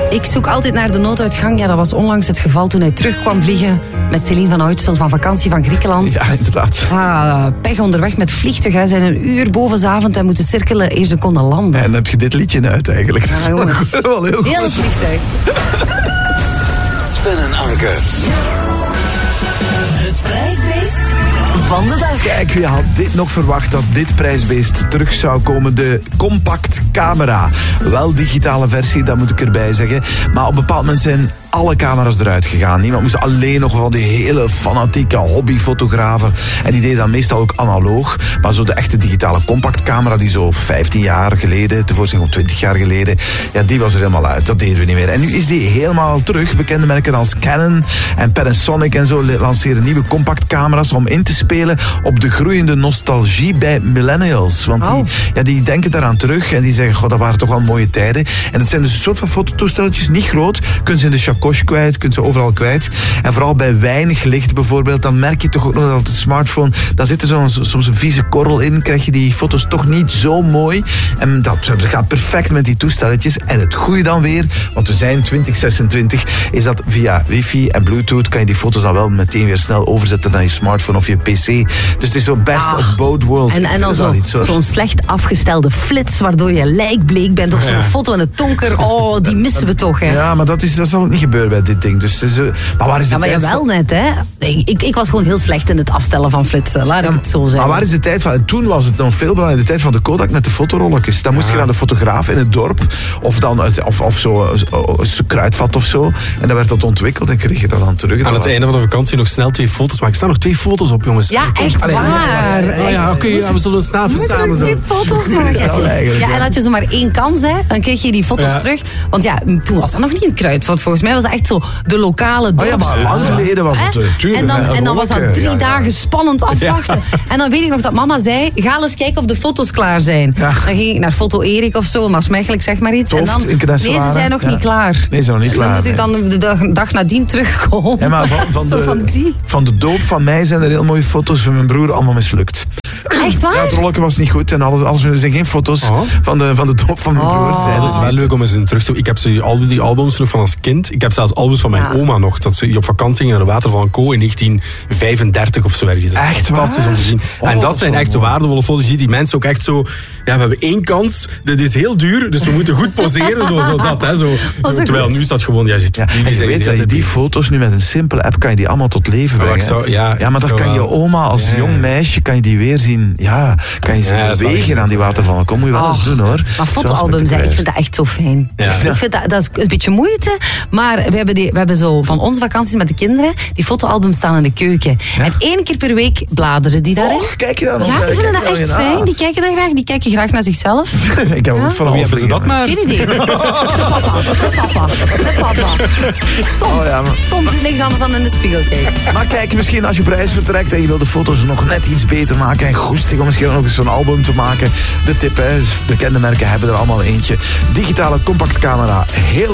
Ik zoek altijd naar de nooduitgang. Ja, dat was onlangs het geval toen hij terug kwam vliegen met Celine van Uitstel van vakantie van Griekenland. Ja, inderdaad. Pech onderweg met vliegtuig. Hij zijn een uur boven 's avond en moeten cirkelen eer ze konden landen. En dan heb je dit liedje uit eigenlijk. Ja, jongens. Dat is wel heel goed. Heel het vliegtuig. Sven en Anke. Het prijsbeest van de dag. Kijk, wie had dit nog verwacht dat dit prijsbeest terug zou komen? De compact camera. Wel digitale versie, dat moet ik erbij zeggen. Maar op een bepaald moment zijn alle camera's eruit gegaan. Niemand moest alleen nog van die hele fanatieke hobbyfotografen. En die deden dan meestal ook analoog. Maar zo de echte digitale compactcamera die zo 15 jaar geleden, tevoorschijn op 20 jaar geleden, ja, die was er helemaal uit. Dat deden we niet meer. En nu is die helemaal terug. Bekende merken als Canon en Panasonic en zo lanceren nieuwe compactcamera's om in te spelen op de groeiende nostalgie bij millennials. Want die denken daaraan terug en die zeggen, goh, dat waren toch wel mooie tijden. En het zijn dus een soort van fototoestelletjes, niet groot. Kun ze in de chacoche kwijt, kunt ze overal kwijt. En vooral bij weinig licht bijvoorbeeld, dan merk je toch ook nog dat de smartphone, daar zit er soms een vieze korrel in, krijg je die foto's toch niet zo mooi. En dat gaat perfect met die toestelletjes. En het goede dan weer, want we zijn 2026, is dat via wifi en bluetooth kan je die foto's dan wel meteen weer snel overzetten naar je smartphone of je pc. Dus het is zo best of both worlds. En dan zo'n slecht afgestelde flits, waardoor je lijkbleek bent op zo'n foto in het donker. Oh, die missen we toch, hè? Ja, maar dat zal ook niet gebeuren bij dit ding. Dus het is, maar waar is de tijd? Ja, maar wel net, hè? Ik was gewoon heel slecht in het afstellen van flitsen, laat ik het zo zeggen. Maar waar is de tijd van? Toen was het nog veel belangrijker, de tijd van de Kodak met de fotorolletjes. Dan moest je naar de fotograaf in het dorp, of dan of zo, een kruidvat of zo. En dan werd dat ontwikkeld en kreeg je dat dan terug. Aan het einde van de vakantie nog snel 2 foto's. Maar ik sta nog 2 foto's op, jongens. Ja, echt waar. Ja, oké, we zullen snaven samen zo. 2 foto's maken. Ja, en had je zomaar 1 kans, hè, dan kreeg je die foto's terug. Want ja, toen was dat nog niet een kruidvat. Volgens mij was dat echt zo de lokale dorps. Ja, maar lang geleden was het natuurlijk. En dan was dat 3 dagen spannend afwachten. En dan weet ik nog dat mama zei, ga eens kijken of de foto's klaar zijn. Ja. Dan ging ik naar Foto Erik of zo, maar smakelijk zeg maar iets. Toft, en dan, nee, ze zijn nog niet klaar. Nee, ze zijn nog niet klaar. Dan moest ik dan de dag nadien terugkomen. Ja, maar van de doop van mij zijn er heel mooie foto's van mijn broer, allemaal mislukt. Echt waar? Ja, het rolletje was niet goed en alles. Er zijn geen foto's van de doop van mijn broer. Dat is wel leuk om eens in terug te... Ik heb die albums nog van als kind. Ik heb zelfs albums van mijn oma nog. Dat ze op vakantie gingen naar de Water van Co in 1935 of zo. Echt fantastisch om te zien. En dat zijn echt waardevolle foto's. Je ziet die mensen ook echt zo... Ja, we hebben 1 kans. Dit is heel duur, dus we moeten goed poseren. Zo dat, hè. Terwijl nu is dat gewoon... Ja, en je weet dat je die foto's nu met een simpele app kan je die allemaal tot leven brengen. Ja, maar dan kan je oma als jong meisje kan je die weer zien. Ja, kan je zien bewegen aan die Water van Co. Moet je wel eens doen, hoor. Maar fotoalbums, ik vind dat echt zo fijn. Ja. Ik vind dat is een beetje moeite, maar we hebben zo van onze vakanties met de kinderen, die fotoalbums staan in de keuken. Ja. En 1 keer per week bladeren die daarin. Kijk je daar nog? Ja, die vinden dat echt fijn. Die kijken daar graag. Die kijken graag naar zichzelf. Ik heb ook van wie hebben ze dat maar? Geen idee. De papa. Tom doet niks anders dan in de spiegel kijken. Maar kijk, misschien als je op reis vertrekt en je wil de foto's nog net iets beter maken en goestig om misschien nog eens zo'n album te maken. De tip, hè, bekende merken hebben er allemaal eentje. Digitale compactcamera, helemaal